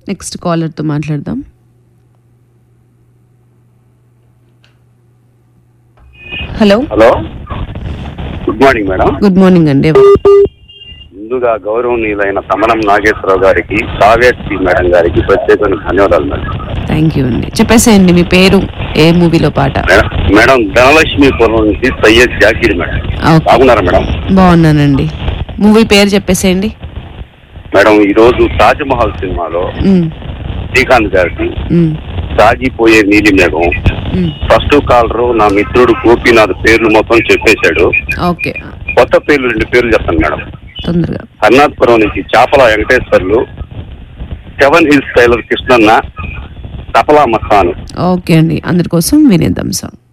Next కాలర్తో మాట్లాడదాం. Hello. Good morning madam. Good morning అండి. ముందుగా గౌరవనీయులైన తమనం నాగేశ్వరరావు గారికి, కావ్యశ్రీ మేడం గారికి ప్రత్యేకమైన ధన్యవాదాలు మేడం. థ్యాంక్ యూ అండి. చెప్పేసేయండి మీ పేరు, ఏ మూవీలో పాట? మేడం ధనలక్ష్మీపురం నుంచి సయ్యద్ జాకీర్ మేడం. బాగున్నారా మేడం? బాగున్నానండి. మూవీ పేరు చెప్పేసేయండి మేడం. ఈ రోజు తాజ్మహల్ సినిమాలో శ్రీకాంత్ గారికి సాగిపోయే నీలి మేఘం, ఫస్ట్ కాలరు నా మిత్రుడు గోపీనాథ్ పేర్లు మొత్తం చెప్పేశాడు. ఓకే, కొత్త పేర్లు 2 పేర్లు చెప్తాను మేడం. తొందరగా. హర్నాథ్పురం నుంచి చాపల వెంకటేశ్వర్లు, 7 హిల్స్ టైలర్ కృష్ణన్న, తపలా మస్తాను. ఓకే అండి, అందరి కోసం వినేద్దాం సాంగ్.